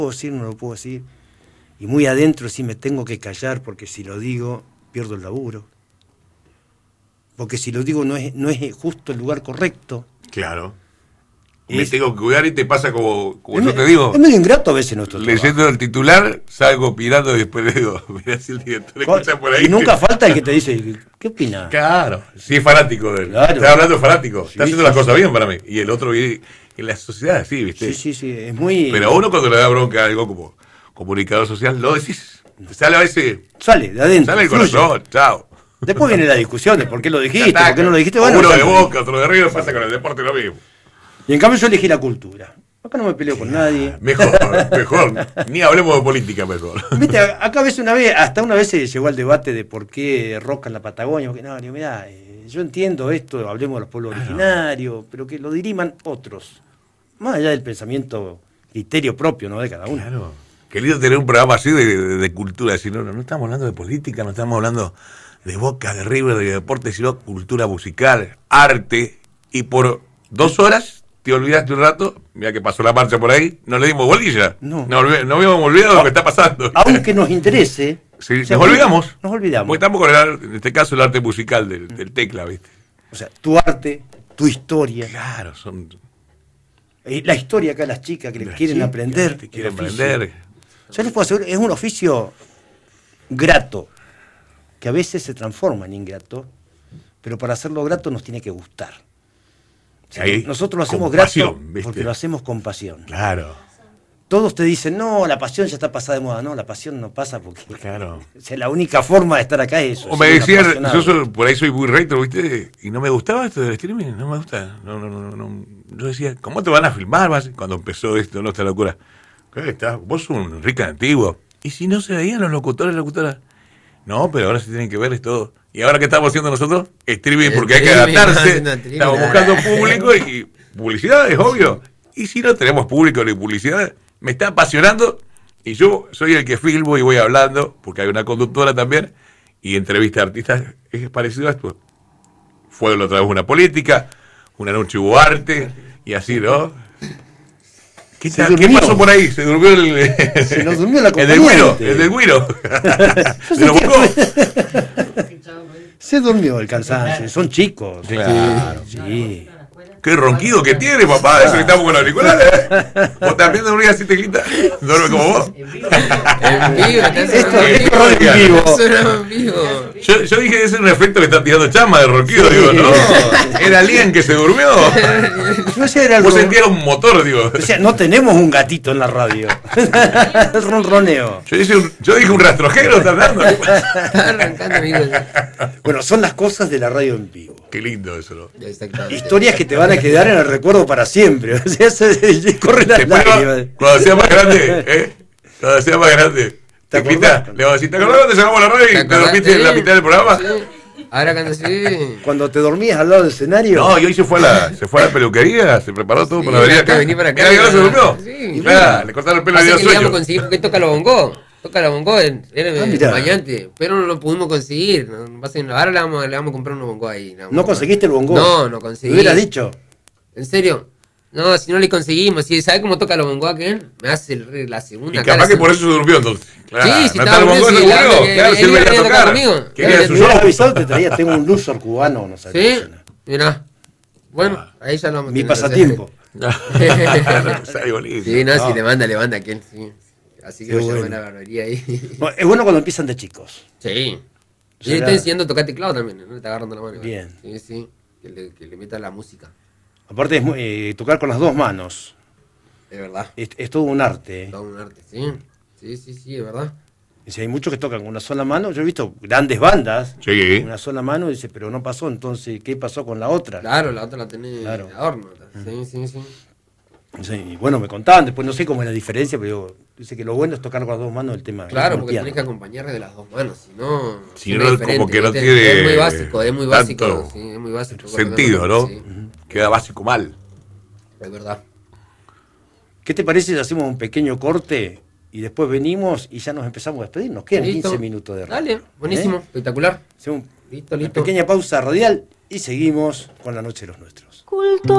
puedo decir, no lo puedo decir. Y muy adentro sí me tengo que callar porque si lo digo, pierdo el laburo. Porque si lo digo no es justo el lugar correcto. Claro. Me tengo que cuidar y te pasa como yo te digo. Es medio ingrato a veces nuestro trabajo. Leyendo el titular, salgo pirando y después le digo, mirá si el director escucha por ahí. Y nunca falta el que te dice, ¿qué opinas? Claro, sí es fanático de él. Claro. Está hablando de fanático. Sí, está haciendo las cosas bien para mí. Y el otro, en la sociedad, sí, ¿viste? Sí, es muy... Pero a uno cuando le da bronca algo como comunicador social, lo decís. Sale a veces. Sale de adentro. Sale el corazón, chao. Después viene la discusión de por qué lo dijiste, por qué no lo dijiste. Bueno, uno de Boca, otro de River, pasa con el deporte lo mismo. Y en cambio yo elegí la cultura. Acá no me peleo con nadie. Mejor. Ni hablemos de política, mejor. Viste, acá hasta una vez se llegó al debate de por qué Roca en la Patagonia. Porque no, digo, mirá, yo entiendo esto, hablemos de los pueblos originarios, pero que lo diriman otros. Más allá del pensamiento, criterio propio, ¿no? De cada uno. Claro. Qué lindo tener un programa así de cultura. Decir, no estamos hablando de política, no estamos hablando de Boca, de River, de deporte, sino cultura musical, arte. Y por 2 horas te olvidaste un rato, mira que pasó la marcha por ahí, no le dimos bolilla. No habíamos olvidado lo que está pasando. Aunque nos interese. Sí, nos olvidamos. Nos olvidamos. Porque estamos con en este caso el arte musical del tecla, ¿viste? O sea, tu arte, tu historia. Claro, son... La historia acá, las chicas que les quieren aprender. Que quieren aprender. Yo les puedo asegurar, es un oficio grato, que a veces se transforma en ingrato, pero para hacerlo grato nos tiene que gustar. O sea, nosotros lo hacemos grato porque lo hacemos con pasión. Claro. Todos te dicen, no, la pasión ya está pasada de moda. No, la pasión no pasa porque... Claro. O sea, la única forma de estar acá es eso. O me decían, yo por ahí soy muy retro, ¿viste? Y no me gustaba esto del streaming, no me gusta. No. Yo decía, ¿cómo te van a filmar? Cuando empezó esto, esta locura. Vos sos un rica antiguo. ¿Y si no se veían los locutores y locutoras? No, pero ahora se tienen que ver esto. ¿Y ahora qué estamos haciendo nosotros? Streaming, porque hay que adaptarse. Estamos buscando público y publicidad, es obvio. Y si no tenemos público ni publicidad, me está apasionando. Y yo soy el que filmo y voy hablando, porque hay una conductora también, y entrevista a artistas. Es parecido a esto. Fue la otra vez una política, una noche hubo arte, y así, ¿no? ¿Qué pasó por ahí? Se durmió se nos durmió la el del Guiro. El del Guiro. Se lo buscó. Se durmió el cansancio. Son chicos. Claro. Sí. Qué ronquido que tiene, papá. Eso que estamos con los auriculares. ¿Vos también dormís así, tejita? ¿Duerme como vos? En vivo. Esto es en vivo. Yo dije que ese es un efecto que está tirando Chama de ronquido. Digo, no. Era alguien que se durmió. Vos sentías un motor, digo. O sea, no tenemos un gatito en la radio. El ronroneo. Yo dije un rastrojero, ¿está hablando? Está arrancando, amigo. Bueno, son las cosas de la radio en vivo. Qué lindo eso, ¿no? Exactamente. Historias que te van a quedar en el recuerdo para siempre. O sea, corre las lágrimas. Cuando sea más grande, Cuando sea más grande. ¿Te acordás? Le vas a decir, ¿te acordás cuando llegamos a la radio y te dormiste en la mitad del programa? Sí. Ahora cuando sí. Cuando te dormías al lado del escenario. No, y hoy se fue a la peluquería, se preparó todo para venir acá. Venir para acá. Mira que no se durmió. Sí. Le cortaron el pelo y dio Así que le íbamos a sueño. conseguir porque toca la bongo. Era mirá. bañante, pero no lo pudimos conseguir. Ahora le vamos a comprar un bongo ahí. ¿No conseguiste el bongo? No conseguí. ¿Me hubieras dicho? ¿En serio? No, si no le conseguimos, si sabe cómo toca el bongo aquel, me hace la segunda. Y capaz que por eso se durmió entonces. Claro, sí, si no estaba el bongo, se durmiendo, durmió. Claro, si él venía a tocar. Me hubieras avisado, te traía, tengo un loser cubano, no sabes. Sí, mirá. Bueno, ahí ya lo vamos a Mi tener. pasatiempo. Sí, no, si le manda aquel, sí. Así que Qué voy a bueno. llamar a la barbería ahí. Bueno, es bueno cuando empiezan de chicos. Sí. Y le estoy enseñando a tocar teclado también, ¿no? Le está agarrando la mano. Bien. Sí. Que le meta la música. Aparte es tocar con las dos manos. Es verdad. Es todo un arte. Todo un arte, sí. Sí, es verdad. Dice, hay muchos que tocan con una sola mano. Yo he visto grandes bandas Sí. con una sola mano. Dice, pero no pasó. Entonces, ¿qué pasó con la otra? Claro, la otra la tenés Claro. a horno. Sí. Sí, y bueno, me contaban, después no sé cómo es la diferencia, pero dice que lo bueno es tocar con las dos manos el tema. Claro, el porque piano. tenés que acompañarle de las dos manos, Si no, como que no ¿viste? tiene Es muy básico, tanto sí, es muy básico. sentido, ¿no? Sí, Queda básico mal. es verdad. ¿Qué te parece si hacemos un pequeño corte y después venimos y ya nos empezamos a despedir? Nos quedan Listo. 15 minutos de radio. Dale, buenísimo, espectacular. Hacemos Listo. una pequeña pausa radial y seguimos con la noche de los nuestros. Culto.